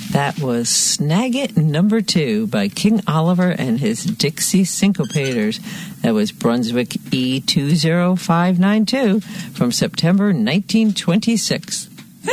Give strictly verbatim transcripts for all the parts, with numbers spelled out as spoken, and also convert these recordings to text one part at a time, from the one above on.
That was Snag It number two by King Oliver and his Dixie Syncopators. That was Brunswick E two zero five nine two from September nineteen twenty-six.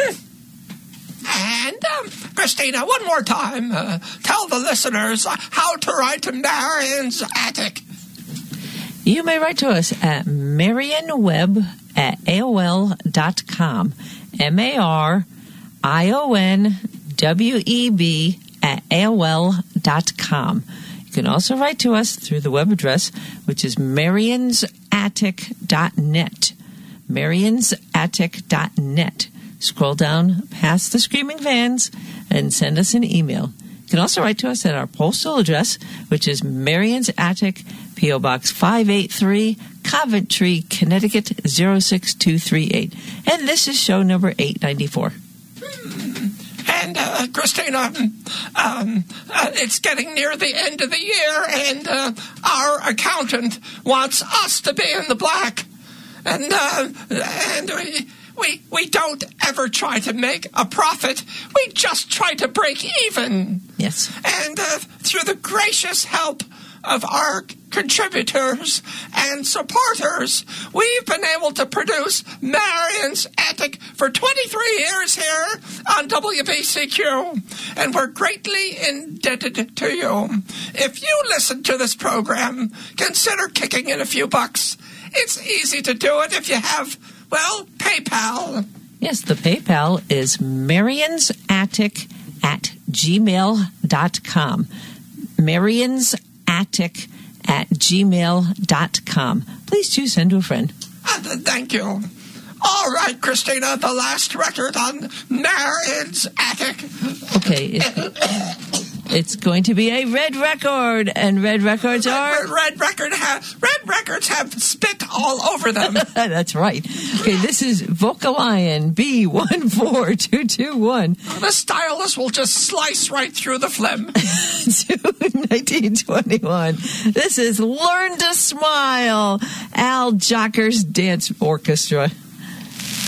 And, um, Christina, one more time, uh, tell the listeners how to write to Marion's Attic. You may write to us at marionweb at A O L dot com. M A R I O N W E B at A O L dot com. You can also write to us through the web address, which is marions attic dot net. marions attic dot net. Scroll down past the Screaming Fans and send us an email. You can also write to us at our postal address, which is Marion's Attic, P O Box five eighty-three, Coventry, Connecticut zero six two three eight. And this is show number eight ninety-four. And, uh, Christina, um, uh, it's getting near the end of the year, and uh, our accountant wants us to be in the black. And, uh, and we, we, we don't ever try to make a profit. We just try to break even. Yes. And uh, through the gracious help of our contributors and supporters, we've been able to produce Marion's Attic for twenty-three years here on W B C Q, and we're greatly indebted to you. If you listen to this program, consider kicking in a few bucks. It's easy to do it if you have, well, PayPal. Yes, the PayPal is Marion's Attic at gmail dot com. Marion's Attic at gmail dot com. Please do send to a friend. Uh, thank you. All right, Christina, the last record on Marion's Attic. Okay. It, it's going to be a red record, and red records are... Red, red, record ha- red records have spit all over them. That's right. Okay, this is Vocalion B one four two two one. The stylus will just slice right through the phlegm. June nineteen twenty-one. This is Learn to Smile, Al Jocker's Dance Orchestra.